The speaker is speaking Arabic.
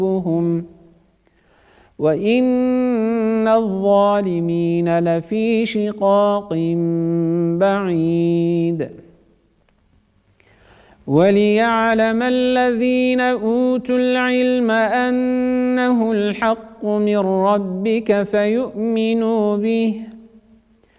وإن الظالمين لفي شقاق بعيد وليعلم الذين أوتوا العلم أنه الحق من ربك فيؤمنوا به